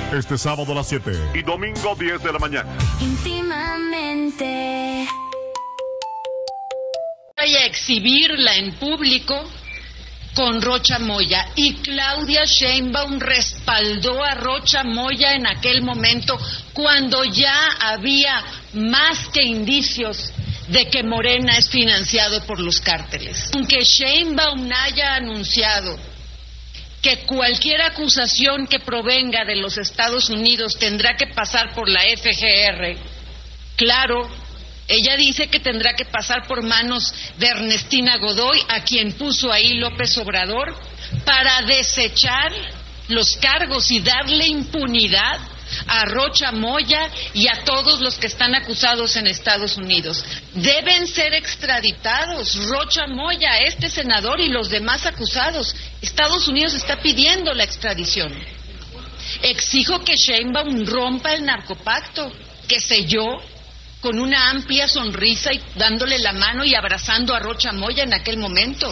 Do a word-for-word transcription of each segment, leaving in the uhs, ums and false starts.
Este sábado a las siete y domingo diez de la mañana. Íntimamente. Voy a exhibirla en público con Rocha Moya, y Claudia Sheinbaum respaldó a Rocha Moya en aquel momento cuando ya había más que indicios de que Morena es financiado por los cárteles. Aunque Sheinbaum haya anunciado que cualquier acusación que provenga de los Estados Unidos tendrá que pasar por la F G R, claro, ella dice que tendrá que pasar por manos de Ernestina Godoy, a quien puso ahí López Obrador, para desechar los cargos y darle impunidad a Rocha Moya y a todos los que están acusados en Estados Unidos. Deben ser extraditados Rocha Moya, este senador y los demás acusados. Estados Unidos está pidiendo la extradición. Exijo que Sheinbaum rompa el narcopacto que selló con una amplia sonrisa y dándole la mano y abrazando a Rocha Moya en aquel momento.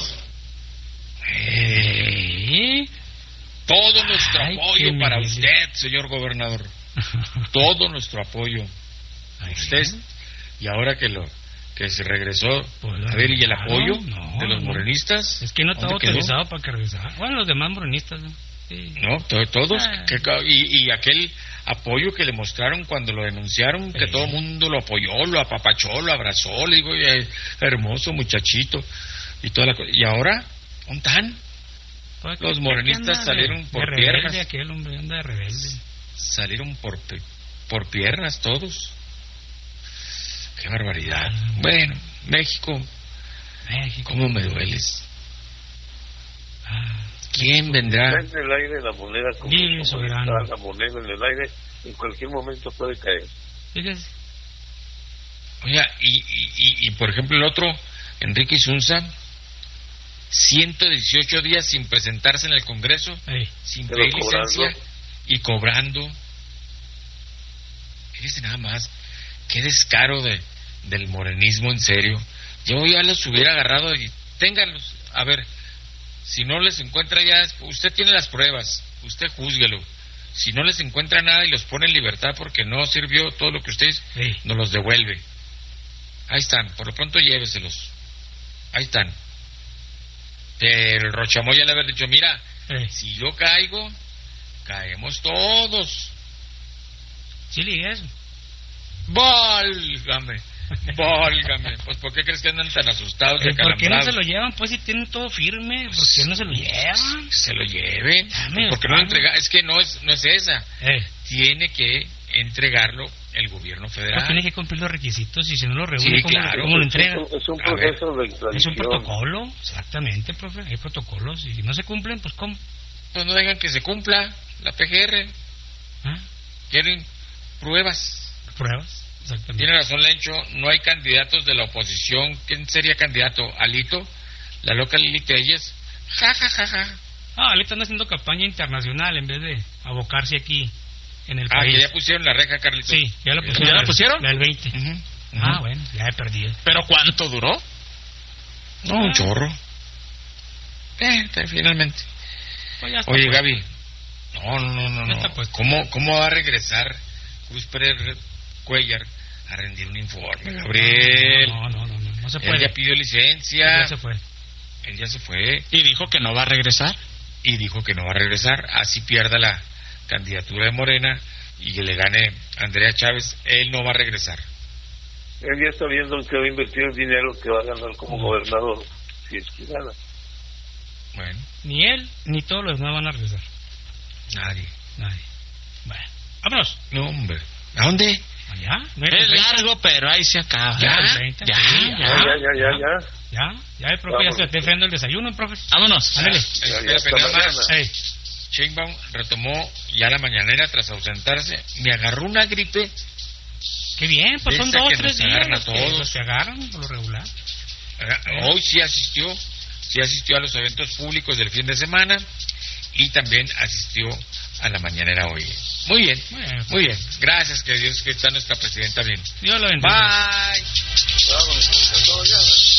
¿Eh? Todo nuestro Ay, apoyo para me... usted, señor gobernador. Todo nuestro apoyo a usted. Y ahora que lo que se regresó, pues, a ver, ¿y el claro, apoyo no, de los morenistas? Es que no estaba autorizado para que regresara. Bueno, los demás morenistas, ¿no? Sí. No, to- todos. Ah. Que, y, y aquel apoyo que le mostraron cuando lo denunciaron, sí. Que todo el mundo lo apoyó, lo apapachó, lo abrazó, le digo, hermoso muchachito, y toda la cosa. Y ahora, ¿un tan? Pues, los morenistas salieron de, por de piernas. Aquel hombre anda de rebelde. Salieron por, por piernas todos. Qué barbaridad. Ah. Bueno, México, México. ¿Cómo me dueles? Ah. ¿Quién vendrá? Está en el aire la moneda, como, sí, como soberano. Está la moneda en el aire, en cualquier momento puede caer. Fíjese. Oiga, y, y, y, y por ejemplo el otro, Enrique Isunza, ciento dieciocho días sin presentarse en el Congreso, Ey. sin pedir licencia y cobrando. Fíjese nada más, qué descaro de, del morenismo, en serio. Yo ya los hubiera agarrado y ténganlos, a ver. Si no les encuentra ya, usted tiene las pruebas, usted júzguelo. Si no les encuentra nada y los pone en libertad porque no sirvió todo lo que ustedes, sí. Nos los devuelve. Ahí están, por lo pronto lléveselos. Ahí están. Pero el Rocha Moya le haber dicho, mira, sí. Si yo caigo, caemos todos. Sí, le eso. Válgame. Válgame, pues ¿por qué crees que andan tan asustados y acalambrados? ¿Por qué no se lo llevan? Pues si tienen todo firme, ¿por qué no se lo llevan? Se lo lleven, Dame, porque no entrega, es que no es no es esa, eh. Tiene que entregarlo el gobierno federal. Pues tiene que cumplir los requisitos y si no lo reúne, sí, ¿cómo, claro. ¿cómo lo entrega? Es un, es un proceso de extradición. Es un protocolo, exactamente, profe, hay protocolos y si no se cumplen, pues ¿cómo? Pues no dejan que se cumpla la P G R. ¿Ah? Quieren pruebas. Pruebas. Tiene razón Lencho, no hay candidatos de la oposición. ¿Quién sería candidato? ¿Alito? ¿La loca Lili Telles? Ja, ja, ja, ja. Ah, Alito anda haciendo campaña internacional en vez de abocarse aquí en el ah, país. Ah, que ya pusieron la reja, Carlitos. Sí, ya la pusieron. ¿Ya la pusieron? La del veinte. Uh-huh. Uh-huh. Ah, bueno, ya he perdido. ¿Pero cuánto duró? No, un chorro. Eh, finalmente. Pues Oye, puesto. Gaby. No, no, no, no. no. ¿Cómo, ¿Cómo va a regresar Cruz Pérez Cuellar a rendir un informe, Gabriel? No, no, no, no, no se puede. Él ya pidió licencia. Él ya se fue. Él ya se fue. Y dijo que no va a regresar. Y dijo que no va a regresar. Así pierda la candidatura de Morena y que le gane Andrea Chávez, él no va a regresar. Él ya está viendo en qué va a invertir el dinero que va a ganar como no. gobernador, si es que gana. Bueno. Ni él, ni todos los demás van a regresar. Nadie. Nadie. Bueno, vámonos. No, hombre. ¿A dónde? Allá. Es largo, pero ahí se acaba. ¿Ya? treinta, ¿Ya? Sí, ya, ya, ya, ya, ya. Ya, ya el profe Vámonos. Ya se está enfriando el desayuno, profe. Vámonos. Ándale. Ya, ya, ya nada más. Hey. Sheinbaum retomó ya la mañanera tras ausentarse. Me agarró una gripe. Qué bien, pues son dos, tres días los que, los que agarran por lo regular. Hoy sí asistió, sí asistió a los eventos públicos del fin de semana y también asistió a la mañanera hoy. Muy bien, bueno, muy bien. Gracias, que Dios, que está nuestra presidenta bien. Dios lo bendiga. Bye. Vámonos, todo ya.